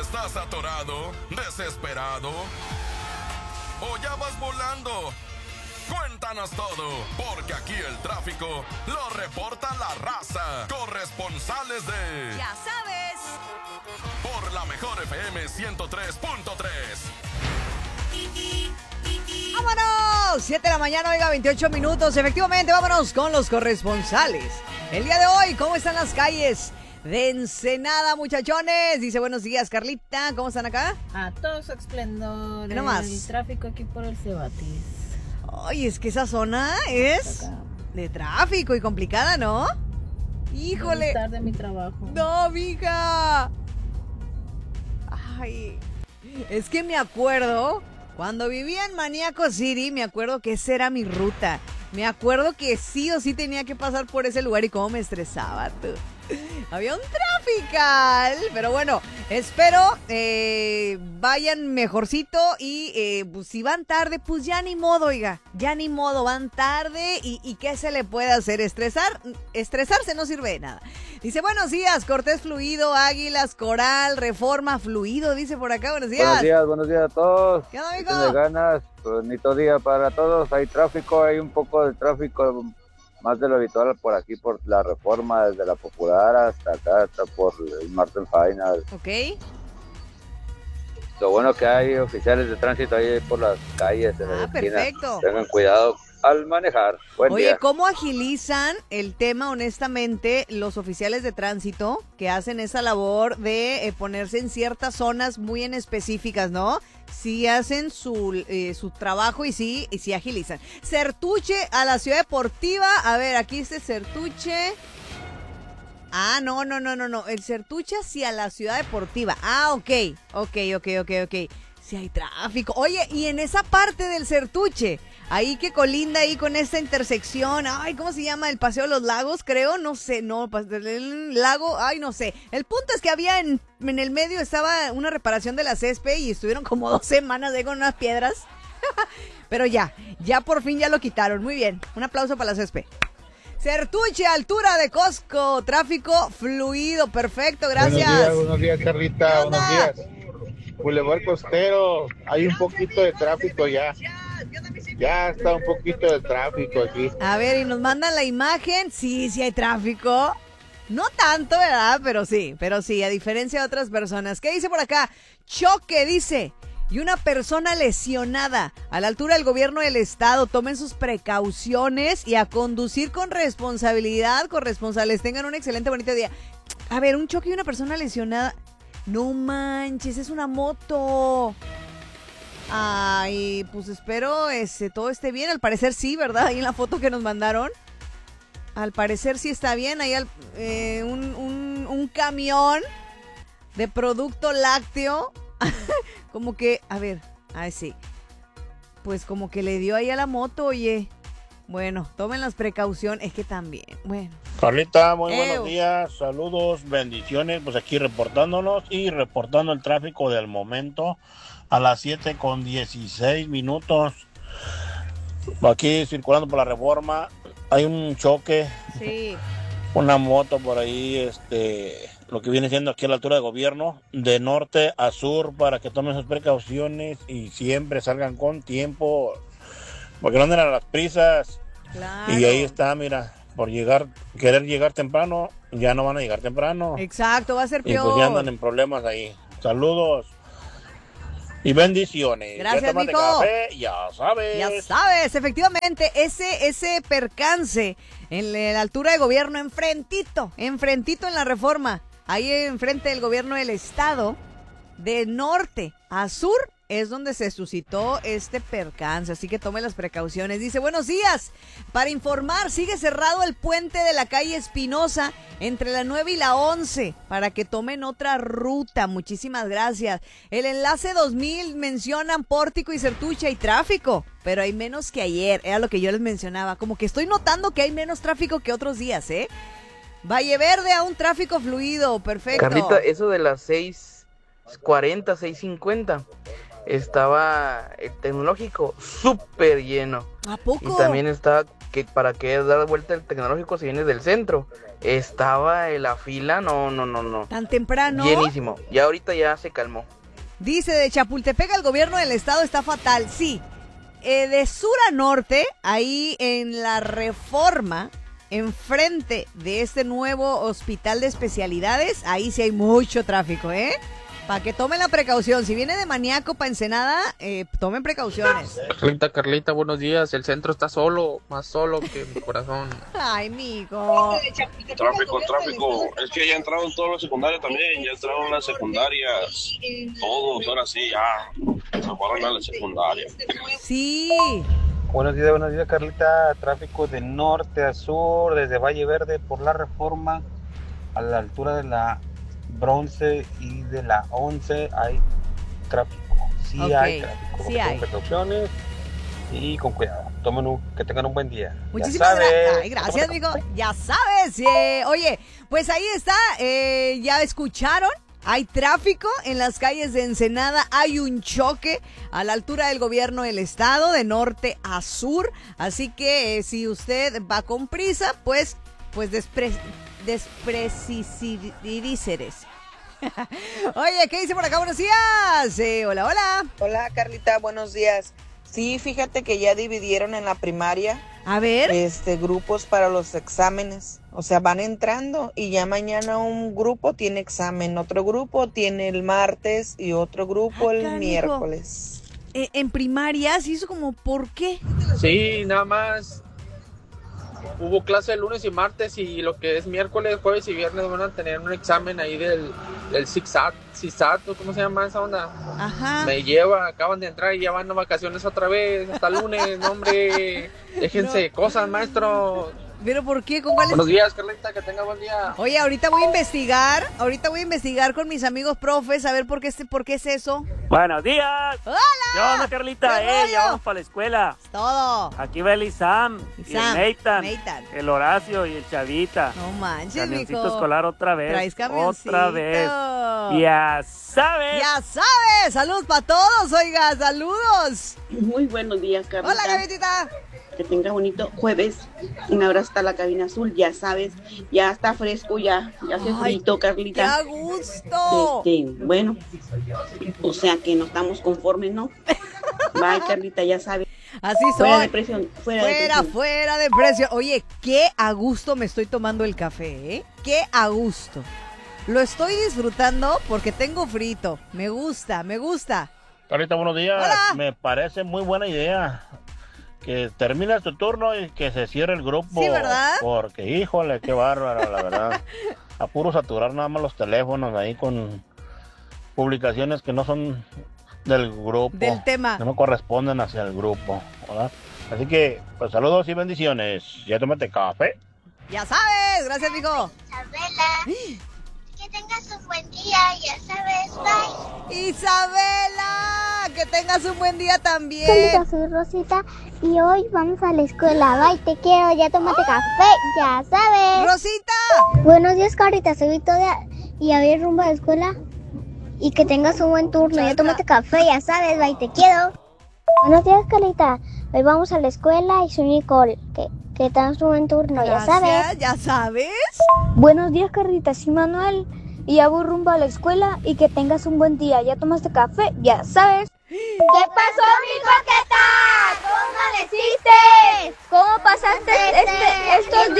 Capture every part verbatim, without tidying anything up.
¿Estás atorado, desesperado o ya vas volando? Cuéntanos todo, porque aquí el tráfico lo reporta la raza. Corresponsales de... Ya sabes. Por la mejor F M ciento tres punto tres. ¡Vámonos! siete de la mañana, oiga, veintiocho minutos. Efectivamente, vámonos con los corresponsales. El día de hoy, ¿cómo están las calles de Ensenada, muchachones? Dice, buenos días, Carlita. ¿Cómo están acá? A todo su esplendor. Mira más. El tráfico aquí por el Cebatis. Ay, es que esa zona es de tráfico y complicada, ¿no? Híjole. Muy tarde mi trabajo. No, mija. Ay, es que me acuerdo, cuando vivía en Maníaco City, me acuerdo que esa era mi ruta. Me acuerdo que sí o sí tenía que pasar por ese lugar y cómo me estresaba, tú. Había un trafical, pero bueno, espero eh, vayan mejorcito y eh, pues, si van tarde, pues ya ni modo, oiga, ya ni modo, van tarde y, y ¿qué se le puede hacer? Estresar, estresarse no sirve de nada. Dice, buenos días, Cortés Fluido, Águilas, Coral, Reforma Fluido, dice por acá, buenos días. Buenos días, buenos días a todos. ¿Qué onda, amigo? Échenle ganas, bonito día para todos, hay tráfico, hay un poco de tráfico, más de lo habitual por aquí, por la Reforma, desde la Popular hasta acá, hasta por el Martin Final. Ok. Lo bueno que hay oficiales de tránsito ahí por las calles, en Ah, la esquina. perfecto. Tengan cuidado al manejar. Buen Oye, día. ¿cómo agilizan el tema, honestamente, los oficiales de tránsito que hacen esa labor de eh, ponerse en ciertas zonas muy en específicas, ¿no? Sí hacen su, eh, su trabajo y sí, y sí agilizan. Certuche a la Ciudad Deportiva. A ver, aquí dice Certuche. Ah, no, no, no, no, no. El Certuche hacia la Ciudad Deportiva. Ah, ok, ok, ok, ok, ok. Sí hay tráfico. Oye, y en esa parte del Certuche, ahí que colinda ahí con esta intersección, ay, ¿cómo se llama? El Paseo de los Lagos, creo, no sé, no, el lago, ay, no sé. El punto es que había en, en el medio estaba una reparación de la césped y estuvieron como dos semanas ahí con unas piedras. Pero ya, ya por fin ya lo quitaron. Muy bien, un aplauso para la césped. Certuche, altura de Costco, tráfico fluido, perfecto, gracias. Buenos días, buenos días, Carlita, buenos días. Boulevard Costero, hay un poquito de tráfico ya. Ya está un poquito de tráfico aquí. A ver, y nos mandan la imagen. Sí, sí hay tráfico. No tanto, ¿verdad? Pero sí, pero sí, a diferencia de otras personas. ¿Qué dice por acá? Choque, dice. Y una persona lesionada. A la altura del gobierno del estado. Tomen sus precauciones y a conducir con responsabilidad. Corresponsales, tengan un excelente, bonito día. A ver, un choque y una persona lesionada. No manches, es una moto. Ay, pues espero este, todo esté bien. Al parecer sí, ¿verdad? Ahí en la foto que nos mandaron. Al parecer sí está bien. Ahí al, eh, un, un, un camión de producto lácteo. Como que, a ver, ay sí. Pues como que le dio ahí a la moto, oye. Bueno, tomen las precauciones. Es que también, bueno. Carlita, muy Ew. buenos días, saludos, bendiciones, pues aquí reportándonos y reportando el tráfico del momento a las siete con dieciséis minutos. Aquí circulando por la Reforma, hay un choque, Sí. una moto por ahí, este, lo que viene siendo aquí a la altura de gobierno, de norte a sur, para que tomen sus precauciones y siempre salgan con tiempo, porque no anden a las prisas. Claro. Y ahí está, mira, por llegar, querer llegar temprano, ya no van a llegar temprano. Exacto, va a ser Y peor. pues ya andan en problemas ahí. Saludos y bendiciones. Gracias, Ya tómate mijo. café, ya sabes. Ya sabes, efectivamente, ese, ese percance en la altura de gobierno, enfrentito, enfrentito en la Reforma, ahí enfrente del gobierno del estado, de norte a sur, es donde se suscitó este percance, así que tome las precauciones. Dice, buenos días, para informar, sigue cerrado el puente de la calle Espinosa entre la nueve y la once, para que tomen otra ruta. Muchísimas gracias. El enlace dos mil mencionan Pórtico y Certuche y tráfico, pero hay menos que ayer, era lo que yo les mencionaba, como que estoy notando que hay menos tráfico que otros días, ¿eh? Valle Verde a un tráfico fluido, perfecto. Carlita, eso de las seis cuarenta, seis cincuenta, estaba el tecnológico súper lleno. ¿A poco? Y también estaba que para qué dar vuelta el tecnológico si vienes del centro. Estaba en la fila, no, no, no, no. Tan temprano. Llenísimo. Ya ahorita ya se calmó. Dice de Chapultepec, el gobierno del estado está fatal. Sí, eh, de sur a norte, ahí en la Reforma, enfrente de este nuevo hospital de especialidades, ahí sí hay mucho tráfico, ¿eh? Para que tomen la precaución. Si viene de Maníaco para Ensenada, eh, tomen precauciones. Carlita, Carlita, buenos días. El centro está solo, más solo que mi corazón. Ay, mijo. Tráfico, tráfico. Es que ya entraron todos los secundarios también. Ya entraron las secundarias. Todos, ahora sí, ya. Se fueron a la secundaria. Sí. Buenos días, buenos días, Carlita. Tráfico de norte a sur, desde Valle Verde por la Reforma, a la altura de la Bronce y de la once hay tráfico. Sí okay. hay tráfico. Sí hay. Con precauciones y con cuidado. Tomen un, que tengan un buen día. Muchísimas gracias. Ay, gracias, amigo. Ya sabes. Eh, oye, pues ahí está. Eh, ya escucharon. Hay tráfico en las calles de Ensenada, hay un choque a la altura del gobierno del estado, de norte a sur, así que eh, si usted va con prisa, pues, pues despre, desprecisidíceres. Oye, ¿qué dice por acá? Buenos días. Eh, hola, hola. Hola, Carlita, buenos días. Sí, fíjate que ya dividieron en la primaria. A ver. Este, grupos para los exámenes. O sea, van entrando y ya mañana un grupo tiene examen, otro grupo tiene el martes y otro grupo ah, el canijo. miércoles. Eh, en primaria, ¿sí? Eso como, ¿por qué? Sí, nada más. Hubo clase el lunes y martes y lo que es miércoles, jueves y viernes van a tener un examen ahí del, del C I S A T, C I S A T, ¿cómo se llama esa onda? Ajá. Me lleva, acaban de entrar y ya van a vacaciones otra vez, hasta el lunes, no, hombre, déjense no. cosas, maestro. ¿Pero por qué? ¿Con cuáles? Buenos días, Carlita, que tenga buen día. Oye, ahorita voy a investigar, ahorita voy a investigar con mis amigos profes, a ver por qué, este, por qué es eso. Buenos días. ¡Hola! ¿Qué onda, Carlita? Eh, ya vamos para la escuela. Es todo. Aquí va el Isam, y el Nathan, Nathan, el Horacio y el Chavita. No manches, camioncito mijo. escolar otra vez. Traes camioncito. Otra vez. Ya sabes. Ya sabes. Saludos para todos, oiga, saludos. Muy buenos días, Carlita. Hola, Gavetita. Que tengas bonito jueves. Un abrazo hasta la cabina azul, ya sabes, ya está fresco, ya, ya hace frito, Carlita. ¡Qué a gusto! Este, bueno, o sea que no estamos conformes, ¿no? Bye, Carlita, ya sabes. Así soy. Fuera de presión, fuera, fuera de presión. Fuera de presión. Oye, qué a gusto me estoy tomando el café, ¿eh? Qué a gusto. Lo estoy disfrutando porque tengo frito. Me gusta, me gusta. Carlita, buenos días. Hola. Me parece muy buena idea que termine tu turno y que se cierre el grupo. Sí, ¿verdad? Porque, híjole, qué bárbaro, la verdad. A puro saturar nada más los teléfonos ahí con publicaciones que no son del grupo. Del tema. Que no corresponden hacia el grupo, ¿verdad? Así que, pues saludos y bendiciones. Ya tómate café. Ya sabes, gracias, mijo. Isabela, que tengas un buen día, ya sabes, bye. Isabela, que tengas un buen día también. Hola, soy Rosita y hoy vamos a la escuela. Bye, te quiero, ya tómate oh. café, ya sabes. Rosita. Buenos días, Carita, soy Victoria y hoy rumbo a la escuela. Y que tengas un buen turno, Chata. Ya tómate café, ya sabes, bye, te quiero. Buenos días, Carita, hoy vamos a la escuela y soy Nicole. Que, que tengas un buen turno, Gracias, ya sabes. ya sabes. Buenos días, Carita, soy Manuel. Y ya voy rumbo a la escuela y que tengas un buen día. ¿Ya tomaste café? Ya sabes. ¿Qué pasó, mijo? ¿Qué tal? ¿Cómo amaneciste? ¿Cómo pasaste este, estos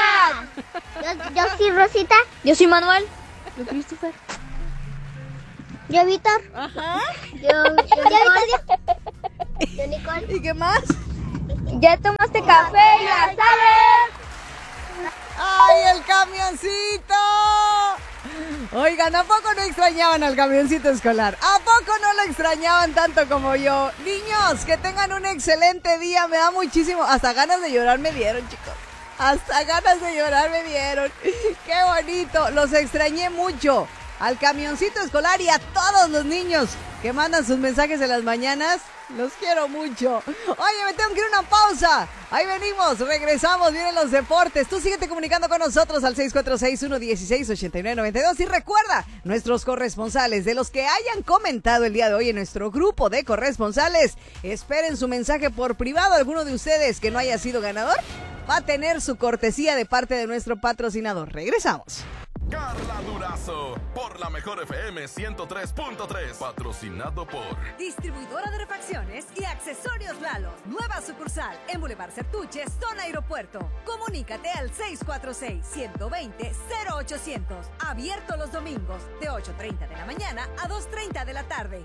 días? Yo, yo soy Rosita. Yo soy Manuel. Yo Christopher. Yo Víctor. Ajá. Yo, yo Nicole. Yo Nicole. ¿Y qué más? ¿Ya tomaste café? Ya sabes. ¡Ay, el camioncito! Oigan, ¿a poco no extrañaban al camioncito escolar? ¿A poco no lo extrañaban tanto como yo? Niños, que tengan un excelente día. Me da muchísimo... Hasta ganas de llorar me dieron, chicos. Hasta ganas de llorar me dieron. ¡Qué bonito! Los extrañé mucho. Al camioncito escolar y a todos los niños que mandan sus mensajes en las mañanas. Los quiero mucho. Oye, me tengo que ir a una pausa. Ahí venimos, regresamos, vienen los deportes. Tú síguete comunicando con nosotros al seis cuatro seis, uno uno seis, ocho nueve nueve dos. Y recuerda, nuestros corresponsales, de los que hayan comentado el día de hoy en nuestro grupo de corresponsales, esperen su mensaje por privado. Alguno de ustedes que no haya sido ganador va a tener su cortesía de parte de nuestro patrocinador. Regresamos. Carla Durazo, por la mejor F M ciento tres punto tres, patrocinado por Distribuidora de Refacciones y Accesorios Lalo, nueva sucursal en Boulevard Sertuches, zona aeropuerto. Comunícate al seis cuatro seis, uno dos cero, cero ochocientos, abierto los domingos de ocho treinta de la mañana a dos treinta de la tarde.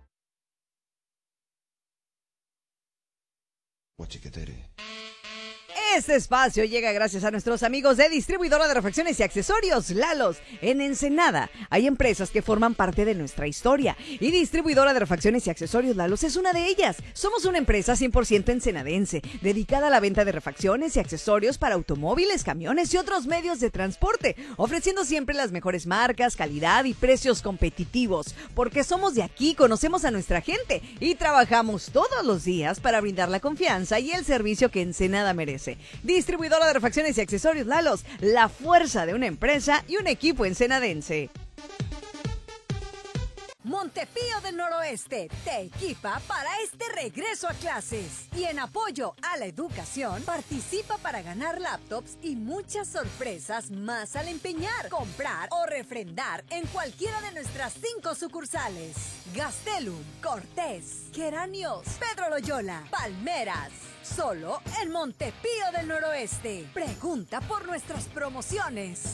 Este espacio llega gracias a nuestros amigos de Distribuidora de Refacciones y Accesorios Lalos. En Ensenada hay empresas que forman parte de nuestra historia y Distribuidora de Refacciones y Accesorios Lalos es una de ellas. Somos una empresa cien por ciento ensenadense, dedicada a la venta de refacciones y accesorios para automóviles, camiones y otros medios de transporte, ofreciendo siempre las mejores marcas, calidad y precios competitivos. Porque somos de aquí, conocemos a nuestra gente y trabajamos todos los días para brindar la confianza y el servicio que Ensenada merece. Distribuidora de Refacciones y Accesorios Lalos, la fuerza de una empresa y un equipo ensenadense. Montepío del Noroeste te equipa para este regreso a clases. Y en apoyo a la educación, participa para ganar laptops y muchas sorpresas más al empeñar, comprar o refrendar en cualquiera de nuestras cinco sucursales. Gastelum, Cortés, Geranios, Pedro Loyola, Palmeras. Solo en Montepío del Noroeste. Pregunta por nuestras promociones.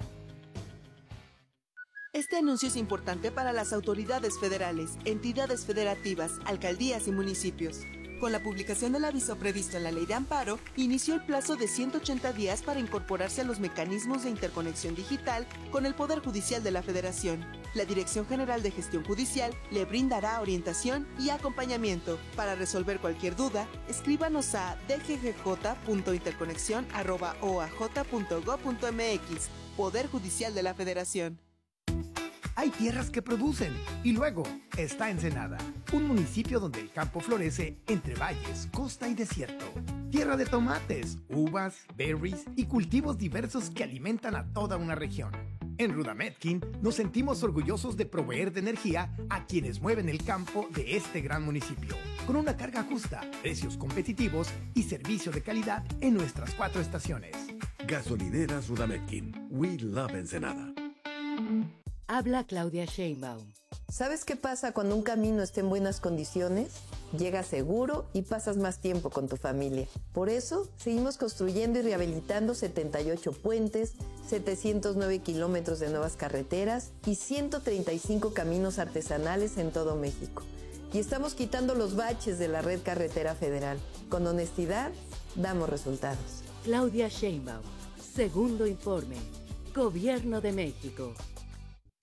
Este anuncio es importante para las autoridades federales, entidades federativas, alcaldías y municipios. Con la publicación del aviso previsto en la Ley de Amparo, inició el plazo de ciento ochenta días para incorporarse a los mecanismos de interconexión digital con el Poder Judicial de la Federación. La Dirección General de Gestión Judicial le brindará orientación y acompañamiento. Para resolver cualquier duda, escríbanos a d g g j punto interconexión arroba o a j punto gob punto m x. Poder Judicial de la Federación. Hay tierras que producen y luego está Ensenada, un municipio donde el campo florece entre valles, costa y desierto. Tierra de tomates, uvas, berries y cultivos diversos que alimentan a toda una región. En Rudametkin nos sentimos orgullosos de proveer de energía a quienes mueven el campo de este gran municipio, con una carga justa, precios competitivos y servicio de calidad en nuestras cuatro estaciones. Gasolineras Rudametkin. We love Ensenada. Habla Claudia Sheinbaum. ¿Sabes qué pasa cuando un camino está en buenas condiciones? Llegas seguro y pasas más tiempo con tu familia. Por eso, seguimos construyendo y rehabilitando setenta y ocho puentes, setecientos nueve kilómetros de nuevas carreteras y ciento treinta y cinco caminos artesanales en todo México. Y estamos quitando los baches de la red carretera federal. Con honestidad, damos resultados. Claudia Sheinbaum. Segundo informe. Gobierno de México.